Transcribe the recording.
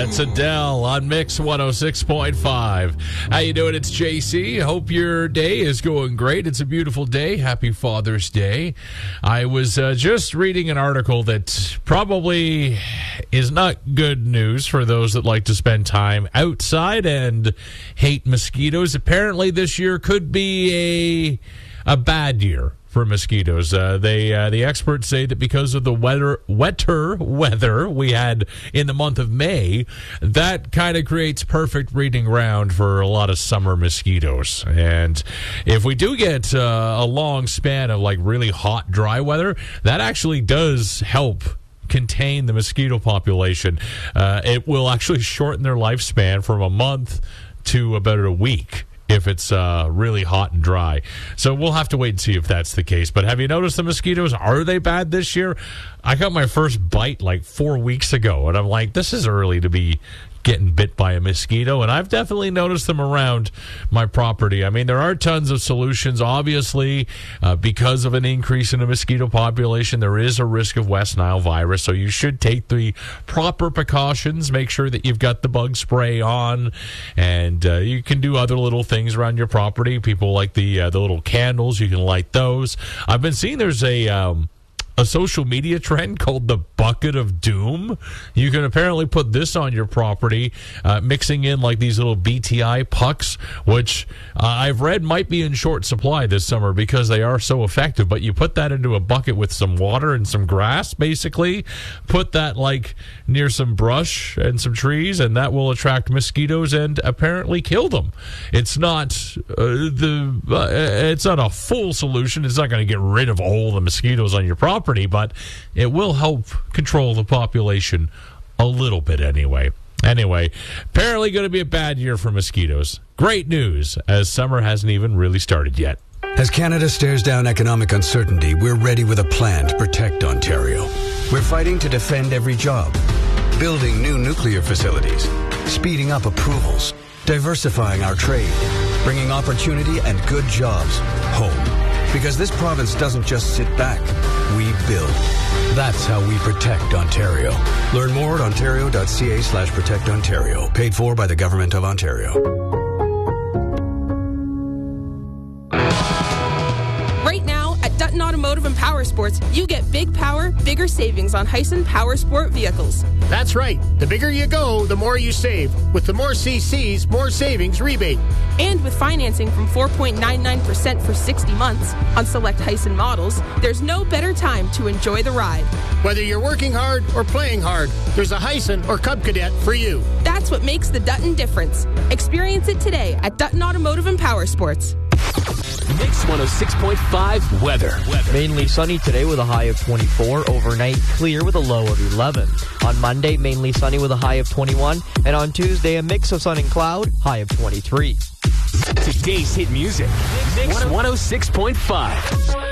That's Adele on Mix 106.5. How you doing? It's JC. Hope your day is going great. It's a beautiful day. Happy Father's Day. I was just reading an article that probably is not good news for those that like to spend time outside and hate mosquitoes. Apparently this year could be a bad year for mosquitoes. The experts say that because of the wetter weather we had in the month of May, that kind of creates perfect breeding ground for a lot of summer mosquitoes. And if we do get a long span of like really hot, dry weather, that actually does help contain the mosquito population. It will actually shorten their lifespan from a month to about a week if it's really hot and dry. So we'll have to wait and see if that's the case. But have you noticed the mosquitoes? Are they bad this year? I got my first bite like 4 weeks ago, and I'm like, this is early to be getting bit by a mosquito, and I've definitely noticed them around my property. I mean, there are tons of solutions. Obviously, because of an increase in the mosquito population, there is a risk of West Nile virus, so you should take the proper precautions. Make sure that you've got the bug spray on, and you can do other little things around your property. People like the little candles. You can light those. I've been seeing there's a social media trend called the Bucket of Doom. You can apparently put this on your property, mixing in like these little BTI pucks, which I've read might be in short supply this summer because they are so effective. But you put that into a bucket with some water and some grass, basically. Put that like near some brush and some trees, and that will attract mosquitoes and apparently kill them. It's not it's not a full solution. It's not going to get rid of all the mosquitoes on your property, but it will help control the population a little bit anyway. Anyway, apparently going to be a bad year for mosquitoes. Great news, as summer hasn't even really started yet. As Canada stares down economic uncertainty, we're ready with a plan to protect Ontario. We're fighting to defend every job, building new nuclear facilities, speeding up approvals, diversifying our trade, bringing opportunity and good jobs home. Because this province doesn't just sit back, we build. That's how we protect Ontario. Learn more at ontario.ca/protectontario. Paid for by the Government of Ontario. Right now, at Dutton Automotive and Power Sports, you get big power, bigger savings on Hyson Power Sport vehicles. That's right. The bigger you go, the more you save. With the more CCs, more savings rebate. And with financing from 4.99% for 60 months on select Hyson models, there's no better time to enjoy the ride. Whether you're working hard or playing hard, there's a Hyson or Cub Cadet for you. That's what makes the Dutton difference. Experience it today at Dutton Automotive and Power Sports. Mix 106.5 weather. Mainly sunny today with a high of 24. Overnight, clear with a low of 11. On Monday, mainly sunny with a high of 21. And on Tuesday, a mix of sun and cloud, high of 23. Today's hit music. Mix 106.5.